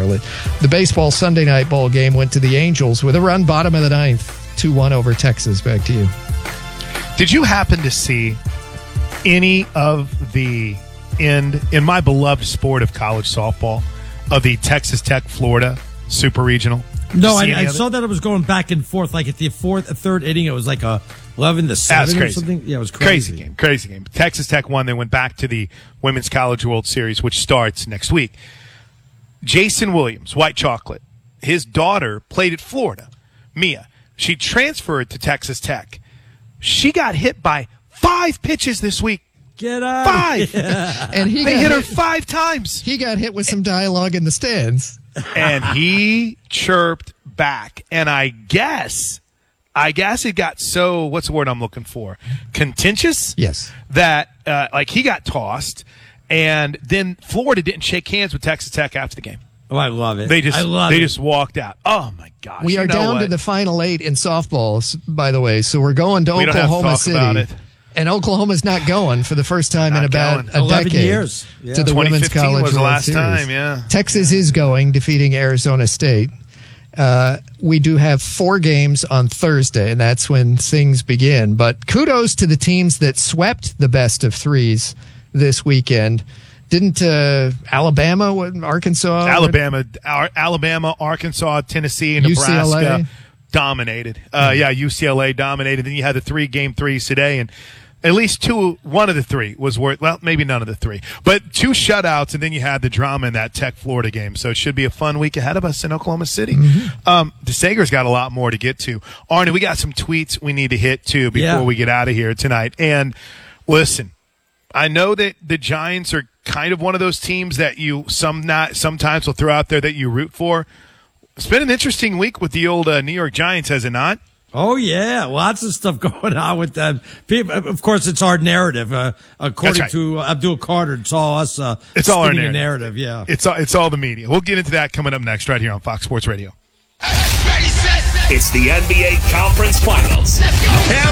Charlotte. The baseball Sunday night ball game went to the Angels with a run, bottom of the ninth, 2-1 over Texas. Back to you. Did you happen to see any of the end in my beloved sport of college softball of the Texas Tech Florida Super Regional? No, I saw that it was going back and forth. Like at the third inning, it was like a 11-7 or something. Yeah, it was crazy. Crazy game. Texas Tech won. They went back to the Women's College World Series, which starts next week. Jason Williams, White Chocolate, his daughter played at Florida. Mia, she transferred to Texas Tech. She got hit by 5 pitches this week. Get out. 5. Yeah. And they hit her 5 times. He got hit with some dialogue in the stands. And he chirped back. And I guess it got so, what's the word I'm looking for? Contentious? Yes. That, he got tossed. And then Florida didn't shake hands with Texas Tech after the game. Oh, I love it. They just walked out. Oh, my gosh. We are down to the final 8 in softball, by the way. So we're going to Oklahoma City. About it. And Oklahoma's not going for the first time in about a 11 decade years. Yeah. to the Women's College was the World last Series. time, yeah. Texas is going, defeating Arizona State. We do have 4 games on Thursday, and that's when things begin. But kudos to the teams that swept the best of 3s this weekend. Didn't Alabama, Arkansas? Alabama, Arkansas, Tennessee, Nebraska UCLA? dominated. UCLA dominated. Then you had the 3 game 3s today, and at least one of the 3 was worth, well, maybe none of the 3, but 2 shutouts, and then you had the drama in that Tech-Florida game. So it should be a fun week ahead of us in Oklahoma City. DeSager's got a lot more to get to. Arnie, we got some tweets we need to hit, too, before we get out of here tonight. And listen, I know that the Giants are kind of one of those teams that you sometimes will throw out there that you root for. It's been an interesting week with the old New York Giants, has it not? Oh, yeah. Lots of stuff going on with them. People, of course, it's our narrative. According to Abdul Carter, it's all us it's all our narrative. Yeah. It's all the media. We'll get into that coming up next right here on Fox Sports Radio. It's the NBA Conference Finals.